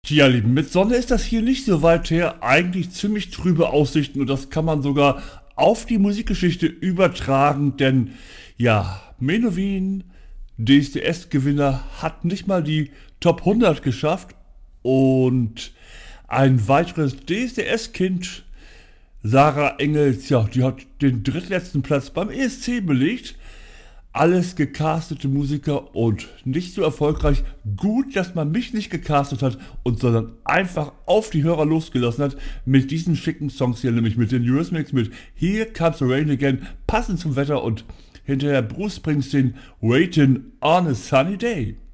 Ja, Lieben, mit Sonne ist das hier nicht so weit her. Eigentlich ziemlich trübe Aussichten und das kann man sogar auf die Musikgeschichte übertragen, denn ja, Menowin, DSDS-Gewinner, hat nicht mal die Top 100 geschafft und ein weiteres DSDS-Kind, Sarah Engels, ja, die hat den drittletzten Platz beim ESC belegt. Alles gecastete Musiker und nicht so erfolgreich. Gut, dass man mich nicht gecastet hat und sondern einfach auf die Hörer losgelassen hat mit diesen schicken Songs hier, nämlich mit den Eurythmics, mit Here Comes the Rain Again, passend zum Wetter und hinterher Bruce Springsteen, Waiting on a Sunny Day.